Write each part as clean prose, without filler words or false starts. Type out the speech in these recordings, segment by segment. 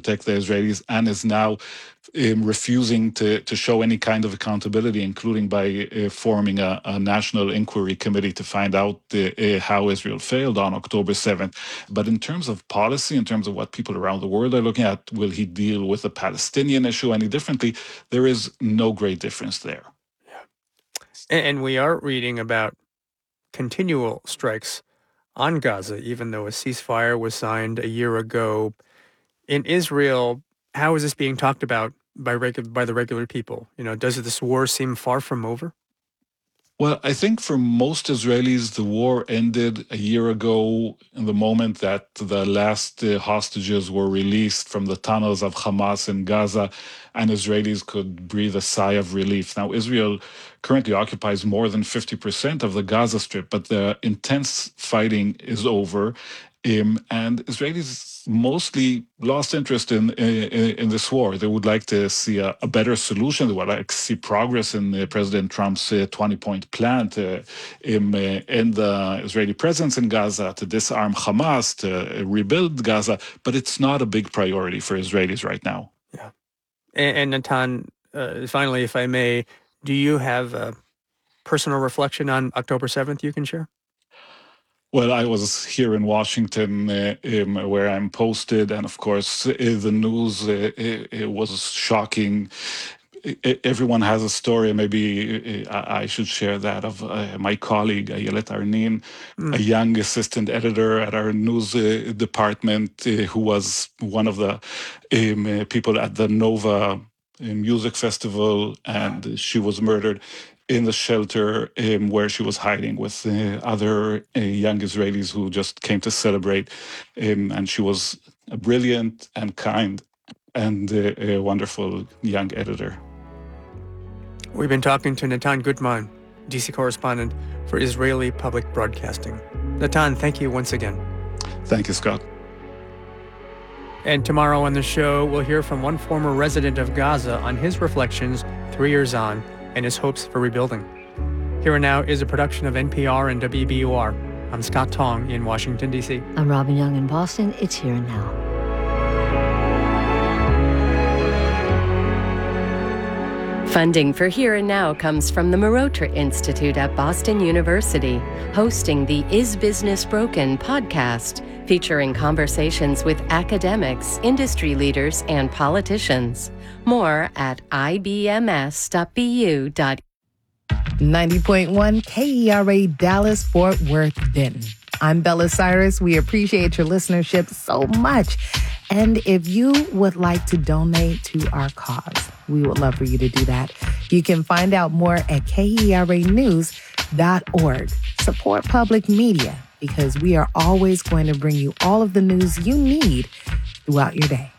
protect the Israelis and is now refusing to show any kind of accountability, including by forming a national inquiry committee to find out how Israel failed on October 7th. But in terms of policy, in terms of what people around the world are looking at, will he deal with the Palestinian issue any differently? There is no great difference there. And we are reading about continual strikes on Gaza, even though a ceasefire was signed a year ago. In Israel, how is this being talked about by the regular people? Does this war seem far from over? Well, I think for most Israelis, the war ended a year ago in the moment that the last hostages were released from the tunnels of Hamas in Gaza, and Israelis could breathe a sigh of relief. Now, Israel currently occupies more than 50% of the Gaza Strip, but the intense fighting is over. And Israelis mostly lost interest in this war. They would like to see a better solution. They would like to see progress in President Trump's 20-point plan to end the Israeli presence in Gaza, to disarm Hamas, to rebuild Gaza. But it's not a big priority for Israelis right now. Yeah. And Natan, finally, if I may, do you have a personal reflection on October 7th you can share? Well, I was here in Washington where I'm posted, and of course, the news it was shocking. Everyone has a story. Maybe I should share that of my colleague, Ayelet Arnin, a young assistant editor at our news department who was one of the people at the Nova Music Festival, and she was murdered in the shelter where she was hiding with other young Israelis who just came to celebrate. And she was a brilliant and kind and a wonderful young editor. We've been talking to Natan Gutman, DC correspondent for Israeli Public Broadcasting. Natan, thank you once again. Thank you, Scott. And tomorrow on the show, we'll hear from one former resident of Gaza on his reflections 3 years on and his hopes for rebuilding. Here and Now is a production of NPR and WBUR. I'm Scott Tong in Washington, D.C. I'm Robin Young in Boston. It's Here and Now. Funding for Here and Now comes from the Marotra Institute at Boston University, hosting the Is Business Broken podcast, featuring conversations with academics, industry leaders, and politicians. More at ibms.bu. 90.1 KERA Dallas Fort Worth Denton. I'm Bella Cyrus. We appreciate your listenership so much. And if you would like to donate to our cause, we would love for you to do that. You can find out more at KERAnews.org. Support public media because we are always going to bring you all of the news you need throughout your day.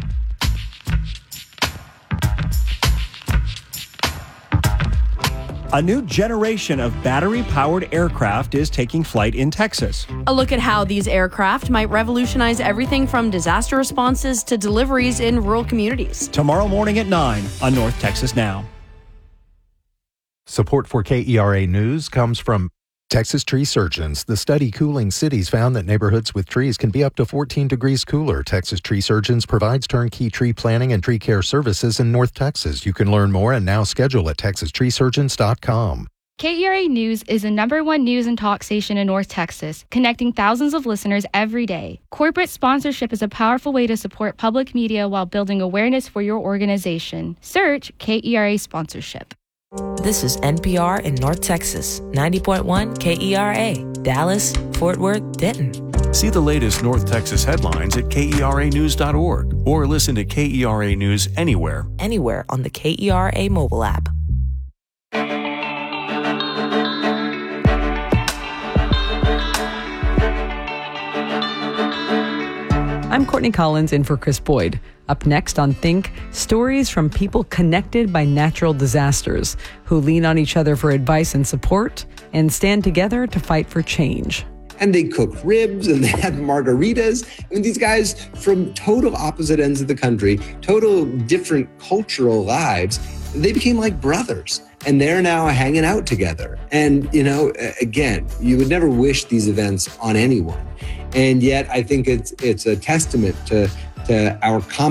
A new generation of battery-powered aircraft is taking flight in Texas. A look at how these aircraft might revolutionize everything from disaster responses to deliveries in rural communities. Tomorrow morning at 9 on North Texas Now. Support for KERA News comes from Texas Tree Surgeons. The study Cooling Cities found that neighborhoods with trees can be up to 14 degrees cooler. Texas Tree Surgeons provides turnkey tree planning and tree care services in North Texas. You can learn more and now schedule at texastreesurgeons.com. KERA News is the #1 news and talk station in North Texas, connecting thousands of listeners every day. Corporate sponsorship is a powerful way to support public media while building awareness for your organization. Search KERA sponsorship. This is NPR in North Texas, 90.1 KERA, Dallas, Fort Worth, Denton. See the latest North Texas headlines at KERAnews.org or listen to KERA News anywhere. Anywhere on the KERA mobile app. I'm Courtney Collins in for Chris Boyd. Up next on Think, stories from people connected by natural disasters who lean on each other for advice and support and stand together to fight for change. And they cook ribs and they have margaritas. I mean, these guys from total opposite ends of the country, total different cultural lives, they became like brothers. And they're now hanging out together. And, you know, again, you would never wish these events on anyone. And yet I think it's a testament to our common